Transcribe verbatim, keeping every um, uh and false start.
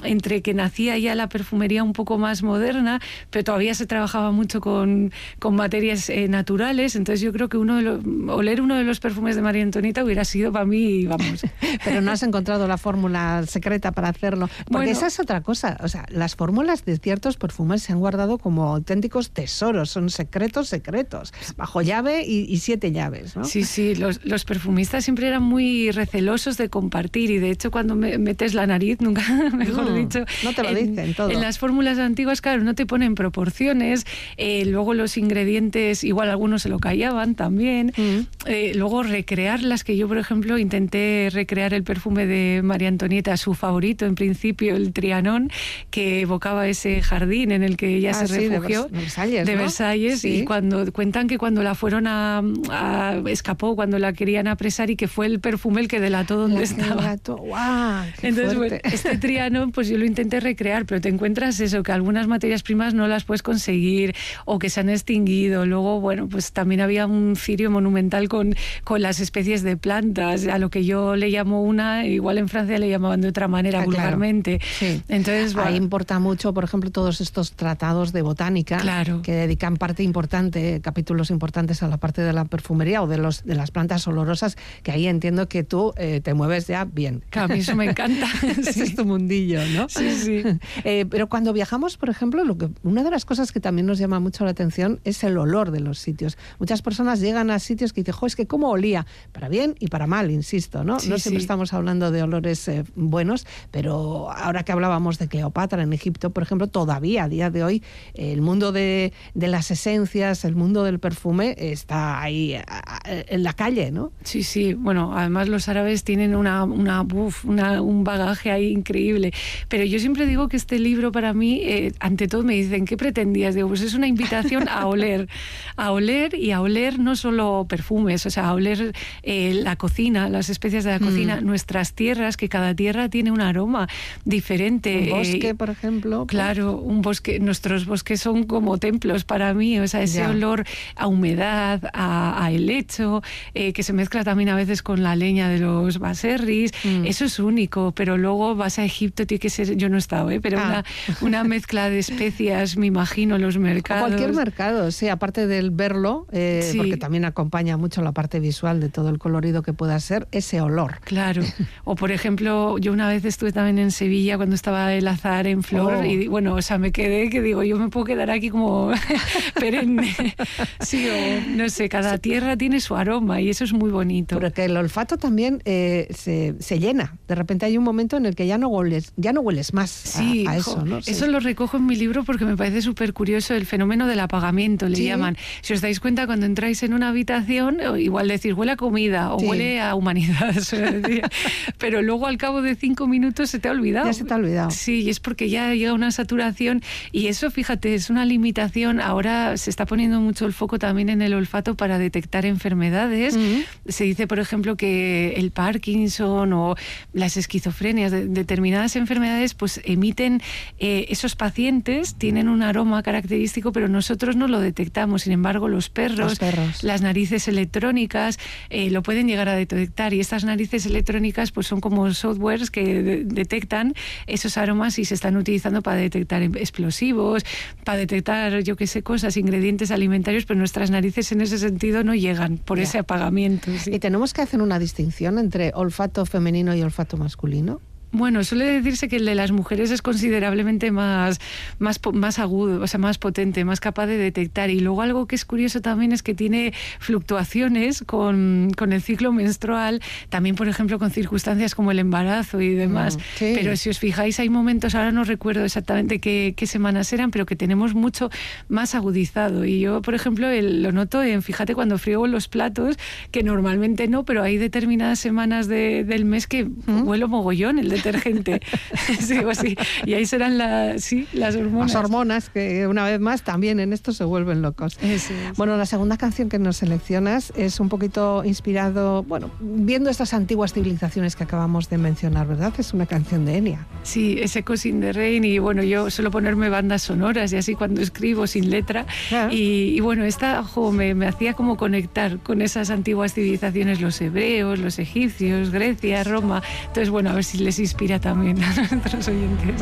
entre que nacía ya la perfumería un poco más moderna, pero todavía se trabajaba mucho con, con materias eh, naturales. Entonces yo creo que uno de los, oler uno de los perfumes de María Antonieta hubiera sido para mí, vamos. Pero no has encontrado la fórmula secreta para hacerlo. Porque bueno, esa es otra cosa. O sea, las fórmulas de ciertos perfumes se han guardado como auténticos tesoros. Son secretos, secretos. Bajo llave y, y siete llaves, ¿no? Sí, sí. Los, los perfumistas siempre eran muy recelosos de compartir. Y de hecho, cuando me, metes la nariz, nunca, mejor no, dicho... No te lo en, dicen todo. En las fórmulas antiguas, claro, no te ponen proporciones. Eh, luego los ingredientes, igual algunos se lo callaban también. Mm. Eh, luego recrear las que yo, por ejemplo, intenté recrear el perfume de María Antonieta, su favorito en principio, el Trianon, que evocaba ese jardín en el que ella ah, se sí, refugió. De Versalles, de ¿no? Versalles sí. Y cuando cuentan que cuando la fueron a, a escapó, cuando la querían apresar y que fue el perfume el que delató dónde la estaba. Delató. ¡Guau! ¡Qué Entonces, fuerte! Bueno, este Trianon, pues yo lo intenté recrear, pero te encuentras eso, que algunas materias primas no las puedes conseguir o que se han extinguido. Luego, bueno, pues también había un cirio monumental con, con las especies de plantas, a lo que yo le llamo una, igual en Francia le llamaban de otra manera, ah, vulgarmente. Claro. Sí. Entonces, bueno, ahí importa mucho, por ejemplo, todos estos tratados de botánica, claro, que dedican parte importante, capítulos importantes a la parte de la perfumería o de los de las plantas olorosas, que ahí entiendo que tú eh, te mueves ya bien. Claro, a mí eso me encanta. Ese Sí. es tu mundillo, ¿no? Sí, sí. Eh, pero cuando viajamos, por ejemplo, lo que, una de las cosas que también nos llama mucho la atención es el olor de los sitios. Muchas personas llegan a sitios que dicen, jo, es que cómo olía, para bien y para mal, insisto, ¿no? Sí, no siempre sí. estamos hablando de olores eh, buenos, pero ahora que hablábamos de Cleopatra en Egipto, por ejemplo, todavía a día de hoy el mundo de, de las esencias, el mundo del perfume está ahí a, a, en la calle, ¿no? Sí, sí. Bueno, además los árabes tienen una, una, uf, una un bagaje ahí increíble. Pero yo siempre digo que este libro para mí, eh, ante todo me dicen, ¿qué pretendías? Digo, pues es una invitación a oler, a oler y a oler no solo perfumes, o sea, a oler eh, la cocina, las especias de la cocina, mm. nuestras tierras, que cada tierra tiene un aroma diferente. Un bosque, eh, por ejemplo. Claro, un bosque, nuestros bosques son como templos para mí, o sea, ese ya. olor a humedad, a, a helecho, eh, que se mezcla también a veces con la leña de los baserris, mm. eso es único, pero luego vas a Egipto, tiene que ser, yo no he estado, ¿eh? pero ah. una, una mezcla de especias, me imagino, los mercados. O cualquier mercado, sí, aparte del verlo, eh, sí. porque también acompaña mucho la parte visual de todo el colorido que pueda ser, ese olor. Claro, o por ejemplo, yo una vez estuve también en Sevilla cuando estaba el azahar en flor oh. y bueno, o sea, me quedé que digo, yo me puedo quedar aquí como perenne. Sí, o no sé, cada tierra tiene su aroma y eso es muy bonito. Porque el olfato también eh, se, se llena. De repente hay un momento en el que ya no hueles, ya no hueles más sí, a, a eso, ¿no? Eso sí. lo recojo en mi libro porque me parece súper curioso el fenómeno del apagamiento, le ¿Sí? llaman. Si os dais cuenta, cuando entráis en una habitación, igual decís, huele a comida o sí. huele a humanidad, pero luego al cabo de cinco minutos se te ha olvidado. Ya se te ha olvidado. Sí, y es porque ya llega una saturación y eso, fíjate, es una limitación. Ahora se está poniendo mucho el foco también en el olfato para detectar enfermedades. Uh-huh. Se dice, por ejemplo, que el Parkinson o las esquizofrenias, de, determinadas enfermedades, pues emiten, eh, esos pacientes tienen un aroma característico, pero nosotros no lo detectamos. Sin embargo, los perros, los perros. las narices electrónicas, eh, lo pueden llegar a detectar. Y estas narices electrónicas pues son como softwares que de- detectan esos aromas y se están utilizando para detectar explosivos, para detectar, yo qué sé, cosas, ingredientes alimentarios, pero nuestras narices en ese sentido no llegan por ya. ese apagamiento. Sí. ¿Y tenemos que hacer una distinción entre olfato femenino y olfato masculino? Bueno, suele decirse que el de las mujeres es considerablemente más, más, más agudo, o sea, más potente, más capaz de detectar. Y luego algo que es curioso también es que tiene fluctuaciones con, con el ciclo menstrual, también, por ejemplo, con circunstancias como el embarazo y demás. Mm, sí. Pero si os fijáis, hay momentos, ahora no recuerdo exactamente qué, qué semanas eran, pero que tenemos mucho más agudizado. Y yo, por ejemplo, el, lo noto en, fíjate, cuando friego los platos, que normalmente no, pero hay determinadas semanas de, del mes que ¿Mm? huelo mogollón el detergente. Sí, o sí. Y ahí serán la, sí, las hormonas. Las hormonas, que una vez más también en esto se vuelven locos. Eso es. Bueno, la segunda canción que nos seleccionas es un poquito inspirado, bueno, viendo estas antiguas civilizaciones que acabamos de mencionar, ¿verdad? Es una canción de Enya. Sí, ese Cousin the Rain, y bueno, yo suelo ponerme bandas sonoras y así cuando escribo sin letra. Ah. Y, y bueno, esta jo, me, me hacía como conectar con esas antiguas civilizaciones, los hebreos, los egipcios, Grecia, Roma. Entonces, bueno, a ver si les inspira también a nuestros oyentes.